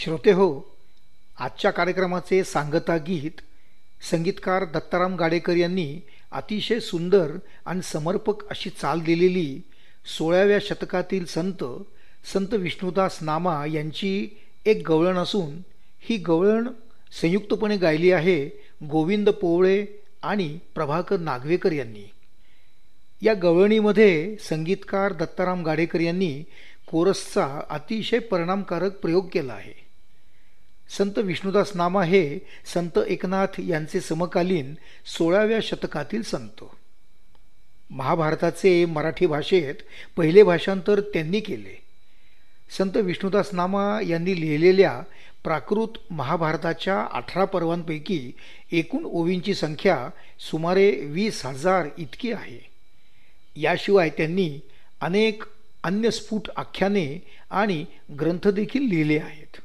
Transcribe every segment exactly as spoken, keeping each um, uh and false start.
श्रोते हो, आजच्या कार्यक्रमाचे सांगता गीत संगीतकार दत्ताराम गाडेकर यांनी अतिशय सुंदर आणि समर्पक अशी चाल दिलेली सोळाव्या शतकातील संत संत विष्णुदास नामा यांची एक गवळण असून ही गवळण संयुक्तपणे गायली आहे गोविंद पोवळे आणि प्रभाकर नागवेकर यांनी. या गवळणीमध्ये संगीतकार दत्ताराम गाडेकर यांनी कोरसचा अतिशय परिणामकारक प्रयोग केला आहे. संत विष्णुदास नामा हे संत एकनाथ यांचे समकालीन सोळाव्या शतकातील संत. महाभारताचे मराठी भाषेत पहिले भाषांतर त्यांनी केले. संत विष्णुदास नामा यांनी लिहिलेल्या प्राकृत महाभारताच्या अठरा पर्वांपैकी एकूण ओवींची संख्या सुमारे वीस हजार इतकी आहे. याशिवाय त्यांनी अनेक अन्य स्फुट आख्याने आणि ग्रंथ देखील लिहिले आहेत.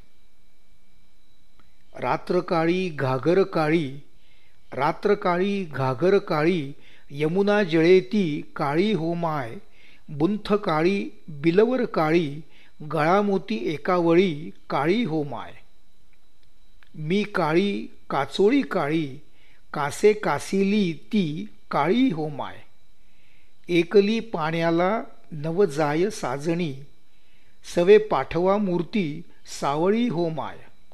रात्र काळी घागर काळी, रात्र काळी घागर काळी, यमुना जळेती काळी हो माय, बुंथ काळी बिलवर काळी, गळामोती एकावळी काळी हो माय. मी काळी काचोळी काळी, कासे कासिली ती काळी हो माय. एकली पाण्याला नव जाय साजणी, सवे पाठवा मूर्ती सावळी हो माय.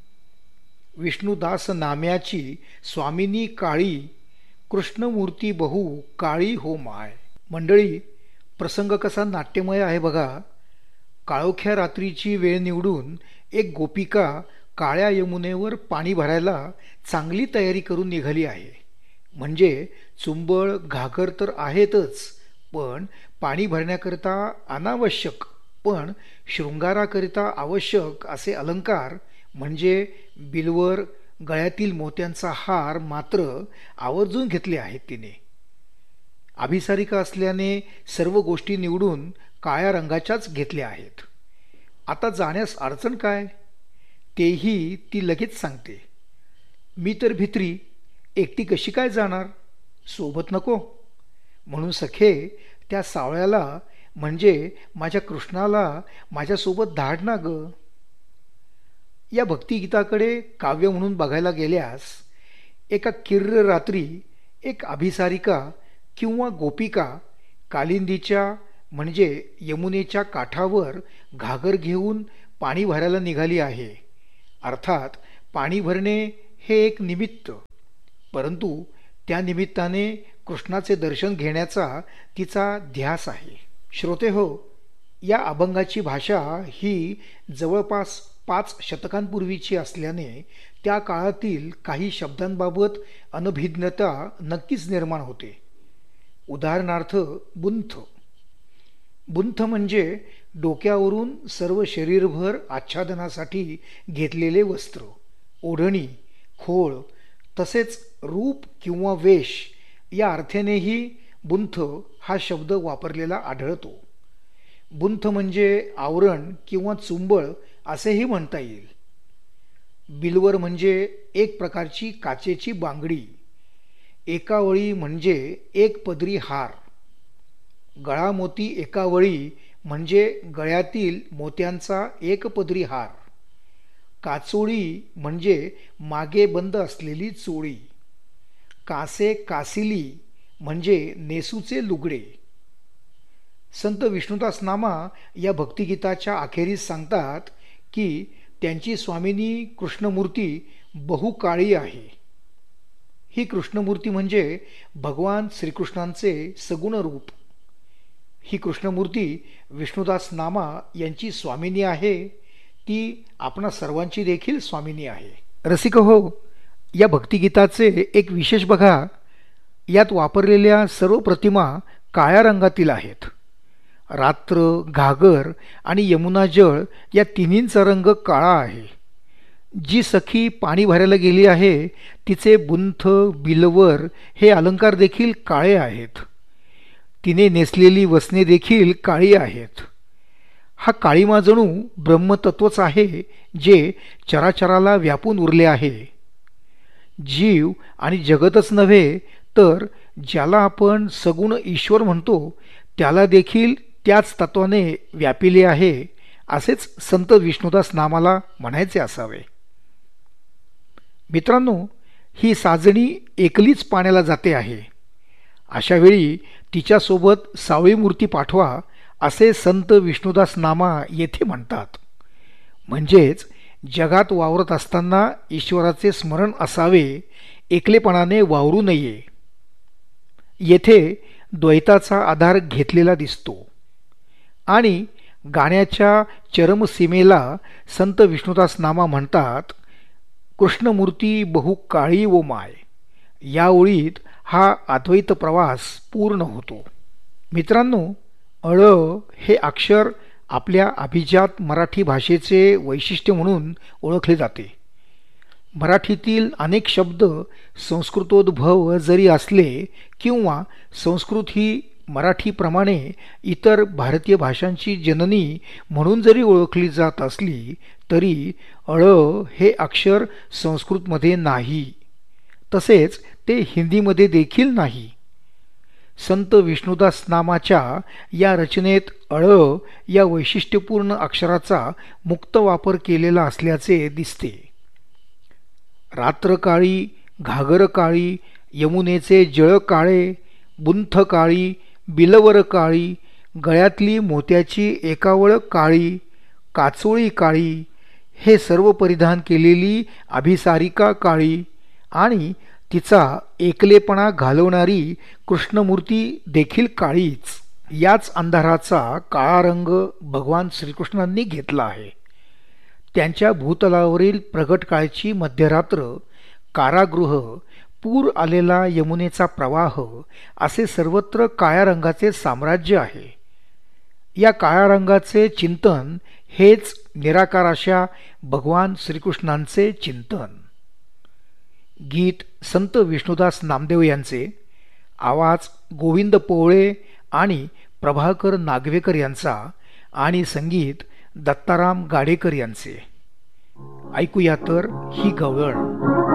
विष्णुदास नाम्याची स्वामिनी काळी, कृष्णमूर्ती बहु काळी हो माय. मंडळी, प्रसंग कसा नाट्यमय आहे बघा. काळोख्या रात्रीची वेळ निवडून एक गोपिका काळ्या यमुनेवर पाणी भरायला चांगली तयारी करून निघाली आहे. म्हणजे चुंबळ घागर तर आहेतच, पण पाणी भरण्याकरिता अनावश्यक पण शृंगाराकरिता आवश्यक असे अलंकार म्हणजे बिलवर, गळ्यातील मोत्यांचा हार मात्र आवर्जून घेतले आहेत तिने. अभिसारिका असल्याने सर्व गोष्टी निवडून काळ्या रंगाच्याच घेतल्या आहेत. आता जाण्यास अडचण काय तेही ती लगेच सांगते. मी तर भित्री एकटी कशी काय जाणार, सोबत नको. म्हणून सखे त्या सावळ्याला म्हणजे माझ्या कृष्णाला माझ्यासोबत धाड ना ग. या भक्तिगीताकडे काव्य म्हणून बघायला गेल्यास एका किर्र रात्री एक अभिसारिका किंवा गोपिका कालिंदीच्या म्हणजे यमुनेच्या काठावर घागर घेऊन पाणी भरायला निघाली आहे. अर्थात पाणी भरणे हे एक निमित्त, परंतु त्या निमित्ताने कृष्णाचे दर्शन घेण्याचा तिचा ध्यास आहे. श्रोते हो, या अभंगाची भाषा ही जवळपास पाच शतकांपूर्वीची असल्याने त्या काळातील काही शब्दांबाबत अनभिज्ञता नक्कीच निर्माण होते. उदाहरणार्थ बुंथ. बुंथ म्हणजे डोक्यावरून सर्व शरीरभर आच्छादनासाठी घेतलेले वस्त्र, ओढणी, खोळ तसेच रूप किंवा वेश या अर्थानेही बुंथ हा शब्द वापरलेला आढळतो. बुंथ म्हणजे आवरण किंवा चुंबळ असेही म्हणता येईल. बिलवर म्हणजे एक प्रकारची काचेची बांगडी. एकावळी म्हणजे एक पदरी हार. गळामोती एकावळी म्हणजे गळ्यातील मोत्यांचा एक पदरी हार. काचोळी म्हणजे मागे बंद असलेली चोळी. कासे कासिली म्हणजे नेसूचे लुगडे. संत विष्णुदास नामा या भक्तिगीताच्या अखेरीस सांगतात की त्यांची स्वामिनी कृष्णमूर्ती बहुकाळी आहे. ही कृष्णमूर्ती म्हणजे भगवान श्रीकृष्णांचे सगुण रूप. ही कृष्णमूर्ती विष्णुदास नामा यांची स्वामिनी आहे. ती आपणा सर्वांची देखील स्वामिनी आहे. रसिक हो, या भक्तिगीताचे एक विशेष बघा. यात वापरलेल्या सर्व प्रतिमा काळ्या रंगातील आहेत. रात्र, घागर आणि यमुना जळ या तिन्हींचा रंग काळा आहे. जी सखी पाणी भरायला गेली आहे तिचे बुंथ, बिलवर हे अलंकार देखील काळे आहेत. तिने नेसलेली वसने देखील काळी आहेत. हा काळीमा जणू ब्रह्मतत्वच आहे जे चराचराला व्यापून उरले आहे. जीव आणि जगतच नव्हे तर ज्याला आपण सगुण ईश्वर म्हणतो त्याला देखील त्याच तत्वाने व्यापिले आहे असेच संत विष्णुदास नामाला म्हणायचे असावे. मित्रांनो, ही साजणी एकलीच पाण्याला जाते आहे. अशावेळी तिच्यासोबत सावळी मूर्ती पाठवा असे संत विष्णुदास नामा येथे म्हणतात. म्हणजेच जगात वावरत असताना ईश्वराचे स्मरण असावे, एकलेपणाने वावरू नये. येथे द्वैताचा आधार घेतलेला दिसतो आणि गाण्याच्या चरमसीमेला संत विष्णुदास नामा म्हणतात, कृष्णमूर्ती बहु काळी वो माय. या ओळीत हा अद्वैत प्रवास पूर्ण होतो. मित्रांनो, अळ हे अक्षर आपल्या अभिजात मराठी भाषेचे वैशिष्ट्य म्हणून ओळखले जाते. मराठीतील अनेक शब्द संस्कृतोद्भव जरी असले किंवा संस्कृत ही मराठीप्रमाणे इतर भारतीय भाषांची जननी म्हणून जरी ओळखली जात असली तरी अळ हे अक्षर संस्कृतमध्ये नाही, तसेच ते हिंदीमध्ये देखील नाही. संत विष्णुदास नामाच्या या रचनेत अळ या वैशिष्ट्यपूर्ण अक्षराचा मुक्त वापर केलेला असल्याचे दिसते. रात्र काळी, घागर काळी, यमुनेचे जळ काळे, बुंथ काळी, बिलवर काळी, गळ्यातली मोत्याची एकावळ काळी, काचोळी काळी, हे सर्व परिधान केलेली अभिसारिका काळी आणि तिचा एकलेपणा घालवणारी कृष्णमूर्ती देखील काळीच. याच अंधाराचा काळा रंग भगवान श्रीकृष्णांनी घेतला आहे. त्यांच्या भूतलावरील प्रगट काळची मध्यरात्र, कारागृह, पूर आलेला यमुनेचा प्रवाह असे सर्वत्र काळ्या रंगाचे साम्राज्य आहे. या काळ्या रंगाचे चिंतन हेच निराकाराशा भगवान श्रीकृष्णांचे चिंतन. गीत संत विष्णुदास नामदेव यांचे, आवाज गोविंद पोवळे आणि प्रभाकर नागवेकर यांचा आणि संगीत दत्ताराम गाडेकर यांचे. ऐकूया तर ही गवळण.